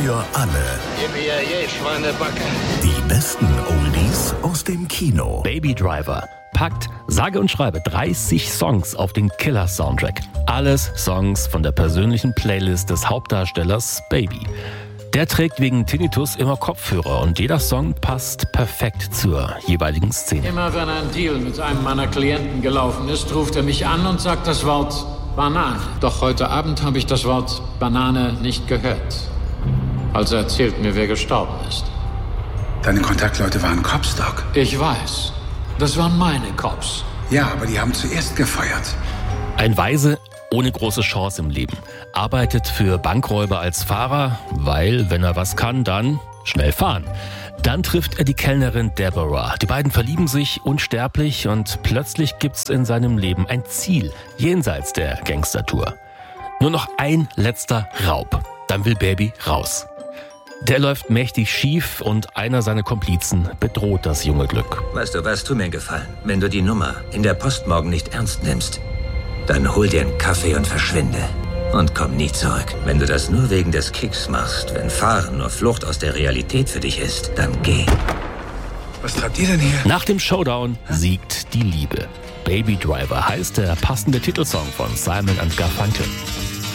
Für alle. Gib mir je, Schweinebacke. Die besten Oldies aus dem Kino. Baby Driver packt sage und schreibe 30 Songs auf den Killer-Soundtrack. Alles Songs von der persönlichen Playlist des Hauptdarstellers Baby. Der trägt wegen Tinnitus immer Kopfhörer und jeder Song passt perfekt zur jeweiligen Szene. Immer wenn ein Deal mit einem meiner Klienten gelaufen ist, ruft er mich an und sagt das Wort Banane. Doch heute Abend habe ich das Wort Banane nicht gehört. Also erzählt mir, wer gestorben ist. Deine Kontaktleute waren Cops, Doc. Ich weiß. Das waren meine Cops. Ja, aber die haben zuerst gefeuert. Ein Waise ohne große Chance im Leben. Arbeitet für Bankräuber als Fahrer, weil, wenn er was kann, dann schnell fahren. Dann trifft er die Kellnerin Deborah. Die beiden verlieben sich unsterblich und plötzlich gibt's in seinem Leben ein Ziel, jenseits der Gangstertour. Nur noch ein letzter Raub. Dann will Baby raus. Der läuft mächtig schief und einer seiner Komplizen bedroht das junge Glück. Weißt du was, tu mir einen Gefallen. Wenn du die Nummer in der Post morgen nicht ernst nimmst, dann hol dir einen Kaffee und verschwinde. Und komm nie zurück. Wenn du das nur wegen des Kicks machst, wenn Fahren nur Flucht aus der Realität für dich ist, dann geh. Was treibt ihr denn hier? Nach dem Showdown siegt die Liebe. Baby Driver heißt der passende Titelsong von Simon & Garfunkel.